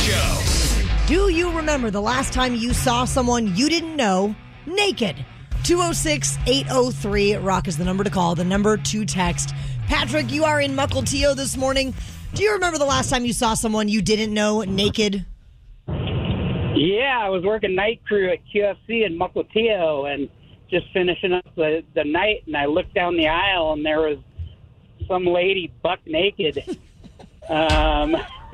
Show. Do you remember the last time you saw someone you didn't know naked? 206-803-ROCK is the number to call, the number to text. Patrick, you are in Mukilteo this morning. Do you remember the last time you saw someone you didn't know naked? Yeah, I was working night crew at QFC in Mukilteo and just finishing up the night, and I looked down the aisle, and there was some lady buck naked. And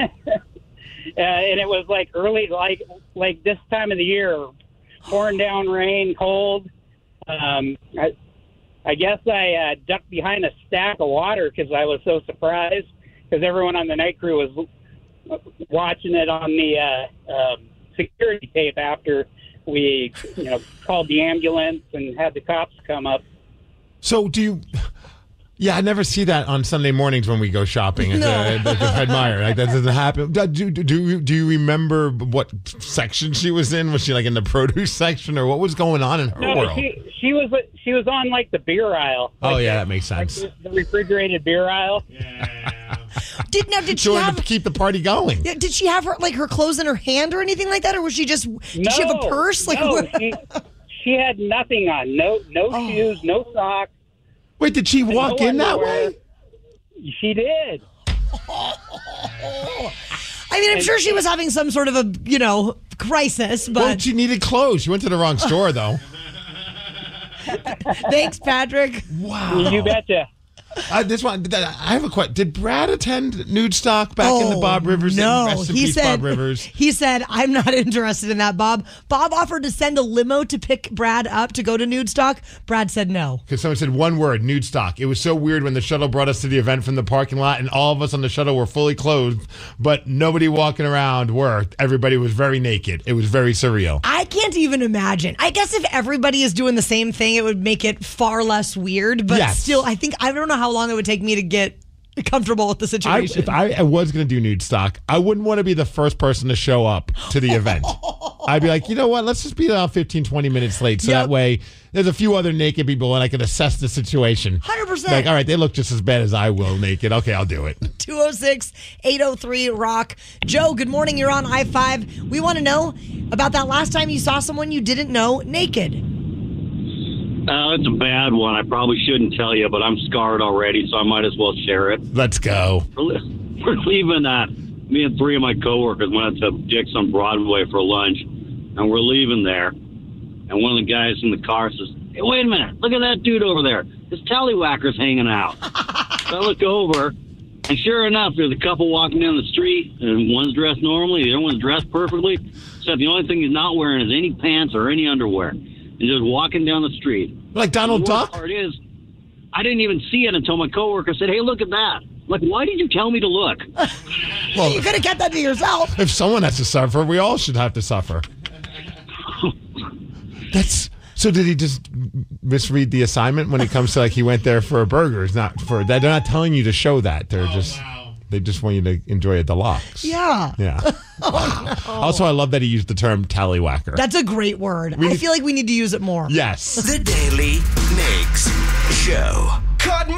it was like early, like this time of the year, pouring down rain, cold. I guess I ducked behind a stack of water because I was so surprised, because everyone on the night crew was watching it on the security tape after we, called the ambulance and had the cops come up. So do you... Yeah, I never see that on Sunday mornings when we go shopping at the Fred Meyer. Like, that doesn't happen. Do you remember what section she was in? Was she like in the produce section, or what was going on in her world? She was on like the beer aisle. Oh yeah, that makes sense. Like the refrigerated beer aisle. Yeah. Did she have to keep the party going? Did she have her clothes in her hand or anything like that, or was she just? Did she have a purse? She had nothing on. No shoes, no socks. Wait, did she walk in that way? She did. I mean, I'm sure she was having some sort of a, crisis, but... Well, she needed clothes. She went to the wrong store, though. Thanks, Patrick. Wow. You betcha. I have a question. Did Brad attend Nude Stock back in the Bob Rivers? No, Rest in peace, Bob Rivers. He said, I'm not interested in that, Bob. Bob offered to send a limo to pick Brad up to go to Nude Stock. Brad said no. Because someone said one word, Nude Stock. It was so weird when the shuttle brought us to the event from the parking lot, and all of us on the shuttle were fully clothed, but nobody walking around worked. Everybody was very naked. It was very surreal. I can't even imagine. I guess if everybody is doing the same thing, it would make it far less weird, but still, I don't know how long it would take me to get comfortable with the situation. If I was going to do Nude Stock, I wouldn't want to be the first person to show up to the event. I'd be like, you know what? Let's just be about 15, 20 minutes late. So that way there's a few other naked people and I can assess the situation. 100%. Like, all right, they look just as bad as I will naked. Okay, I'll do it. 206-803-ROCK. Joe, good morning. You're on I-5. We want to know about that last time you saw someone you didn't know naked. It's a bad one. I probably shouldn't tell you, but I'm scarred already, so I might as well share it. Let's go. We're leaving me and three of my coworkers went to Dick's on Broadway for lunch, and we're leaving there. And one of the guys in the car says, "Hey, wait a minute. Look at that dude over there. His tallywhacker's hanging out." So I look over, and sure enough, there's a couple walking down the street, and one's dressed normally, the other one's dressed perfectly, except the only thing he's not wearing is any pants or any underwear. And just walking down the street. Like Donald Duck? The part is, I didn't even see it until my coworker said, "Hey, look at that." Like, why did you tell me to look? Well, you could have kept that to yourself. If someone has to suffer, we all should have to suffer. So did he just misread the assignment when it comes to, like, he went there for a burger? It's not for that. They're not telling you to show that. They're They just want you to enjoy a deluxe. Yeah. Wow. Also, I love that he used the term tallywhacker. That's a great word. I feel like we need to use it more. Yes. The Daily Migs Show. Cut